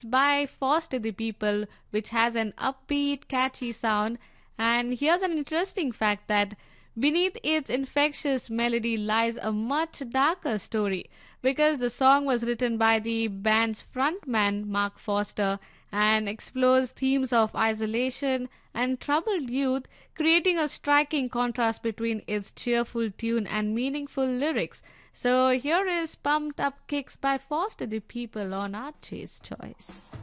by Foster the People, which has an upbeat, catchy sound. And here's an interesting fact that beneath its infectious melody lies a much darker story because the song was written by the band's frontman, Mark Foster, and explores themes of isolation and troubled youth, creating a striking contrast between its cheerful tune and meaningful lyrics. So here is Pumped Up Kicks by Foster the People on Archie's Choice.